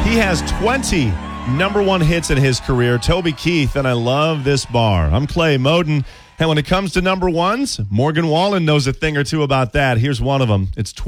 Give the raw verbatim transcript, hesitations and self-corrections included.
He has twenty number one hits in his career. Toby Keith, and I love this bar. I'm Clay Moden. And when it comes to number ones, Morgan Wallen knows a thing or two about that. Here's one of them. It's